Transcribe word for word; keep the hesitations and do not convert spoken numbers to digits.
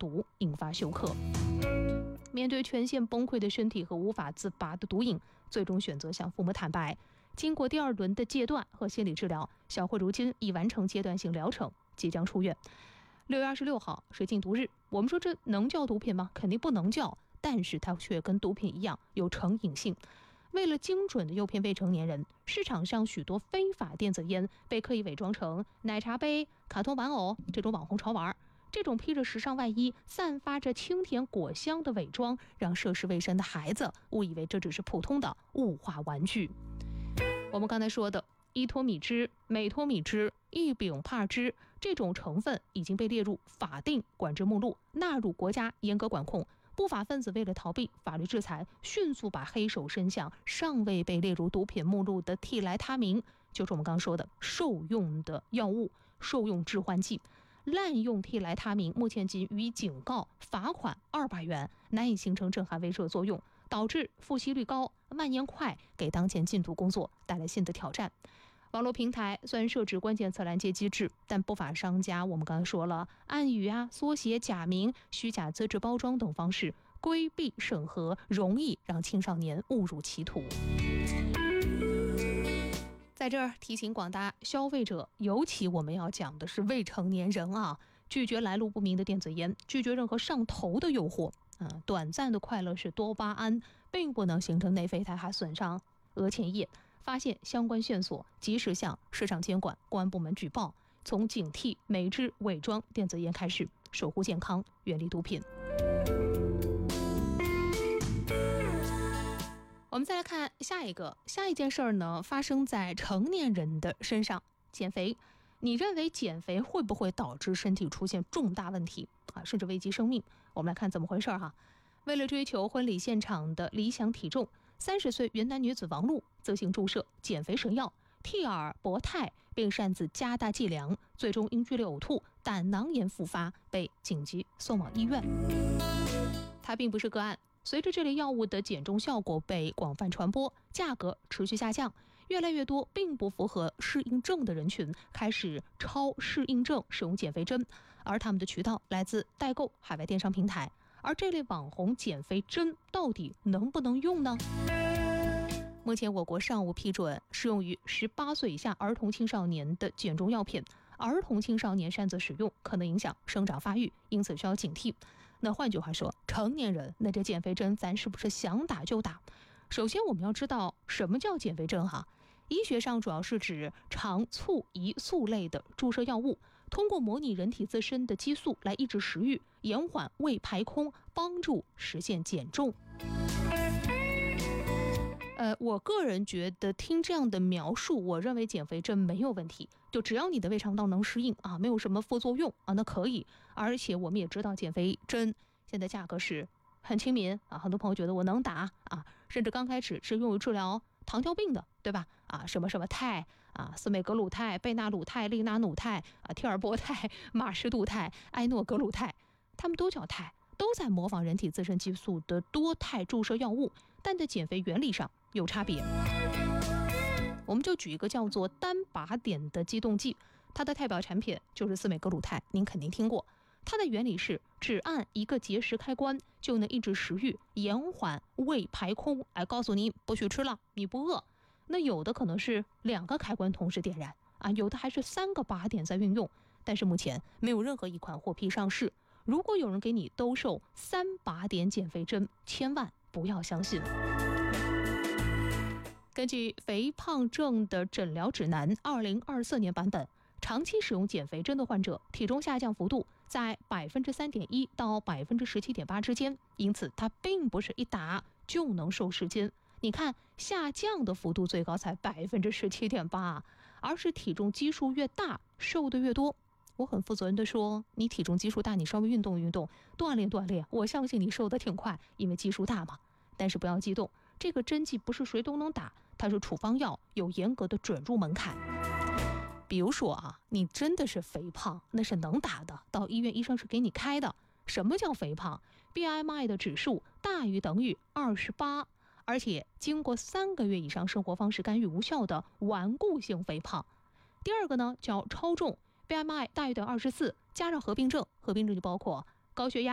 毒，引发休克。面对全线崩溃的身体和无法自拔的毒瘾，最终选择向父母坦白。经过第二轮的戒断和心理治疗，小慧如今已完成阶段性疗程，即将出院。六月二十六号是禁毒日，我们说这能叫毒品吗？肯定不能叫，但是它却跟毒品一样有成瘾性。为了精准的诱骗未成年人，市场上许多非法电子烟被刻意伪装成奶茶杯、卡通玩偶这种网红潮玩。这种披着时尚外衣、散发着清甜果香的伪装，让涉世未深的孩子误以为这只是普通的物化玩具。我们刚才说的依托米脂、美托米脂、异丙帕脂这种成分已经被列入法定管制目录，纳入国家严格管控。不法分子为了逃避法律制裁，迅速把黑手伸向尚未被列入毒品目录的替来他明，就是我们刚刚说的受用的药物、受用致幻剂。滥用替来他明，目前仅予以警告、罚款二百元，难以形成震撼威慑作用，导致复吸率高、蔓延快，给当前禁毒工作带来新的挑战。网络平台虽然设置关键词拦截机制，但不法商家我们刚才说了，暗语啊、缩写、假名、虚假资质包装等方式规避审核，容易让青少年误入歧途。在这儿提醒广大消费者，尤其我们要讲的是未成年人啊，拒绝来路不明的电子烟，拒绝任何上头的诱惑。嗯，短暂的快乐是多巴胺，并不能形成内啡肽，还损伤额前叶。发现相关线索，及时向市场监管公安部门举报，从警惕美制伪装电子烟开始，守护健康，远离毒品。我们再来看下一个，下一件事儿呢，发生在成年人的身上。减肥，你认为减肥会不会导致身体出现重大问题啊，甚至危及生命？我们来看怎么回事哈。为了追求婚礼现场的理想体重，三十岁云南女子王璐自行注射减肥神药替尔博泰，并擅自加大剂量，最终因剧烈呕吐、胆囊炎复发，被紧急送往医院。它并不是个案。随着这类药物的减重效果被广泛传播，价格持续下降，越来越多并不符合适应症的人群开始超适应症使用减肥针，而他们的渠道来自代购、海外电商平台。而这类网红减肥针到底能不能用呢？目前我国尚无批准适用于十八岁以下儿童青少年的减重药品，儿童青少年擅自使用可能影响生长发育，因此需要警惕。那换句话说，成年人那这减肥针咱是不是想打就打？首先我们要知道什么叫减肥针哈。医学上主要是指肠促胰素类的注射药物，通过模拟人体自身的激素来抑制食欲，延缓胃排空，帮助实现减重。呃，我个人觉得听这样的描述，我认为减肥针没有问题，就只要你的胃肠道能适应啊，没有什么副作用啊，那可以。而且我们也知道减肥针现在价格是很亲民啊，很多朋友觉得我能打啊，甚至刚开始是用于治疗糖尿病的，对吧？啊，什么什么肽啊，司美格鲁肽、贝纳鲁肽、利纳努肽啊，替尔博肽、马士杜肽、埃诺格鲁肽，他们都叫肽，都在模仿人体自身激素的多肽注射药物，但在减肥原理上有差别。我们就举一个叫做单靶点的激动剂，它的代表产品就是司美格鲁肽，您肯定听过。它的原理是只按一个节食开关就能抑制食欲，延缓胃排空，哎，告诉你不许吃了，你不饿。那有的可能是两个开关同时点燃啊，有的还是三个靶点在运用，但是目前没有任何一款获批上市。如果有人给你兜售三靶点减肥针，千万不要相信。根据肥胖症的诊疗指南二零二四年版本，长期使用减肥针的患者体重下降幅度在百分之三点一到百分之十七点八之间，因此它并不是一打就能瘦十斤。你看，下降的幅度最高才百分之十七点八，而是体重基数越大，瘦的越多。我很负责任的说，你体重基数大，你稍微运动运动，锻炼锻炼，我相信你瘦得挺快，因为基数大嘛。但是不要激动，这个针剂不是谁都能打，它是处方药，有严格的准入门槛。比如说啊，你真的是肥胖，那是能打的，到医院医生是给你开的。什么叫肥胖？ B M I 的指数大于等于二十八，而且经过三个月以上生活方式干预无效的顽固性肥胖。第二个呢叫超重， B M I 大于等于二十四，加上合并症，合并症就包括高血压、